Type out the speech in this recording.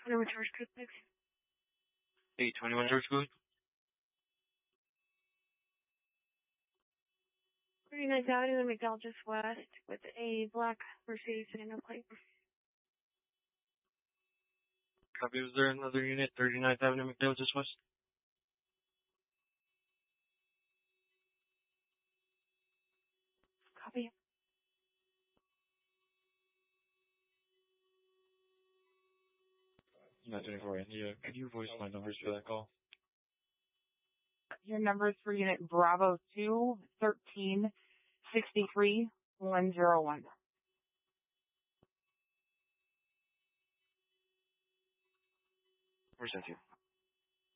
21 George Code, thanks. 821 George Code. 39th Avenue in McDowell, just west, with a black Mercedes and no plate. Copy. Was there another unit? 39th Avenue, McDowell, just west? Copy. Not 24. Yeah, could you voice my numbers for that call? Your numbers for unit Bravo 2, 1363 101. Where's that to?